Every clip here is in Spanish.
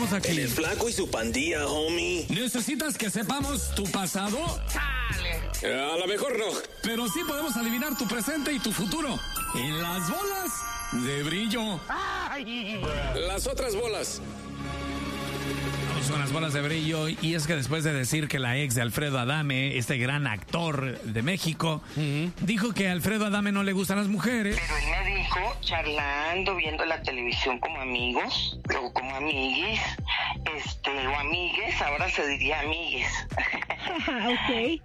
estamos aquí. El Flaco y su pandilla, homie. ¿Necesitas que sepamos tu pasado? A lo mejor no. Pero sí podemos adivinar tu presente y tu futuro. En las bolas de brillo. Las otras bolas. Vamos con las bolas de brillo. Y es que después de decir que la ex de Alfredo Adame, este gran actor de México, dijo que a Alfredo Adame no le gustan las mujeres. Pero él me dijo, charlando, viendo la televisión como amigos, luego como amiguis, o amigues, ahora se diría amigues. Ok.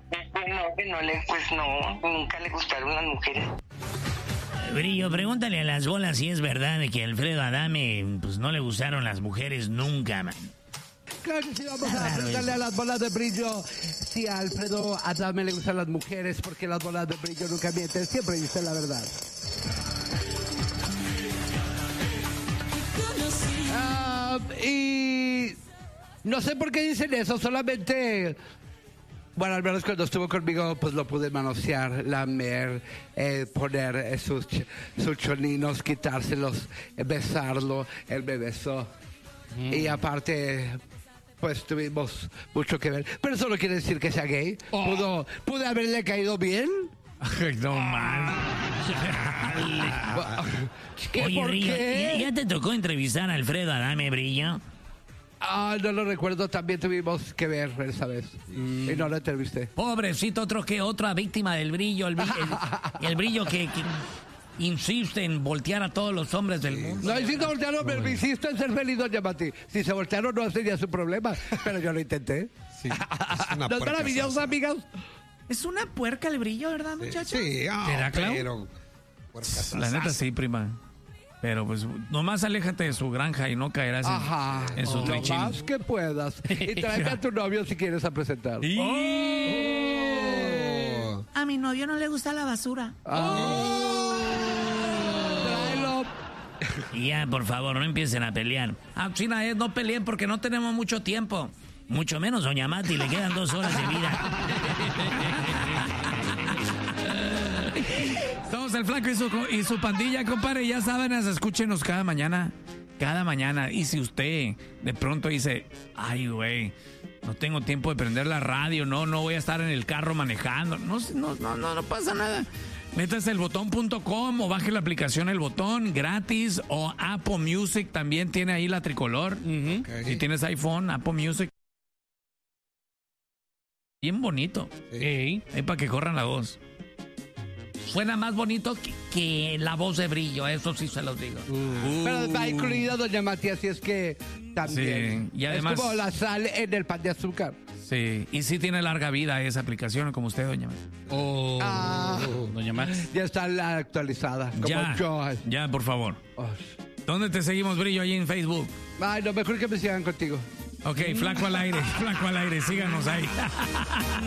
Nunca le gustaron las mujeres. Brillo, pregúntale a las bolas si es verdad de que a Alfredo Adame pues no le gustaron las mujeres nunca, man. Claro que sí, vamos a preguntarle a las bolas de brillo si a Alfredo Adame le gustan las mujeres, porque las bolas de brillo nunca mienten, siempre dicen la verdad. Y no sé por qué dicen eso, solamente... Bueno, al menos cuando estuvo conmigo, pues lo pude manosear, lamer, poner sus choninos, quitárselos, besarlo, él me besó. Y aparte, pues tuvimos mucho que ver. Pero eso no quiere decir que sea gay. ¿Pude haberle caído bien? Ay, no, man. Oye, Brillo, ¿ya te tocó entrevistar a Alfredo Adame, Brillo? No lo recuerdo, también tuvimos que ver esa vez. Y no lo entrevisté. Pobrecito, otra víctima del Brillo. El Brillo que insiste en voltear a todos los hombres del mundo. No insiste en voltear, pero me insiste en ser feliz, doña Mati. Si se voltearon no sería su problema, pero yo lo intenté. Sí, es una ¿No es maravilloso, amigas? Es una puerca el Brillo, ¿verdad, muchacho? Sí, ¿Será, Clau? pero... La neta sí, prima. Pero pues nomás aléjate de su granja y no caerás en su trichín. Lo más que puedas. Y tráeme a tu novio si quieres a presentar. A mi novio no le gusta la basura. Tráelo. Y ya, por favor, no empiecen a pelear. China, no peleen porque no tenemos mucho tiempo. Mucho menos, doña Mati, le quedan 2 horas de vida. Somos el Flaco y su pandilla, compadre. Ya saben, escúchenos cada mañana. Cada mañana. Y si usted de pronto dice, ay, güey, no tengo tiempo de prender la radio, no voy a estar en el carro manejando. No pasa nada. Métase elbotón.com o baje la aplicación El Botón gratis, o Apple Music también tiene ahí la tricolor. Okay. Si tienes iPhone, Apple Music. Bien bonito. Sí. Ahí para que corran la voz. Suena más bonito que la voz de Brillo, eso sí se los digo. Pero va incluida doña Mati, así es que también. Sí, y además, es como la sal en el pan de azúcar. Sí, y sí tiene larga vida esa aplicación, como usted, doña Mati. Doña Mati. Ya está la actualizada, como Ya, yo. ya, por favor. Oh. ¿Dónde te seguimos, Brillo? Ahí en Facebook. Ay, no, mejor que me sigan contigo. Ok, Flaco al aire, síganos ahí.